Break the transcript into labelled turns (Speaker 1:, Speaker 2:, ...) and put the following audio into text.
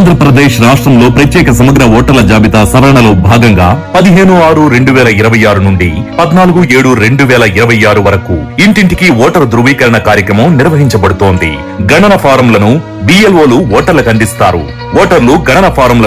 Speaker 1: ఆంధ్రప్రదేశ్ రాష్ట్రంలో ప్రత్యేక సమగ్ర ఓటర్ల జాబితా సవరణలో భాగంగా 15/6/2026 నుండి 14/7/2026 వరకు ఇంటింటికి ఓటరు ధృవీకరణ కార్యక్రమం నిర్వహించబడుతోంది. గణన ఫారంలను BLOలు ఓటర్లకు అందిస్తారు. ఓటర్లు గణన ఫారంలను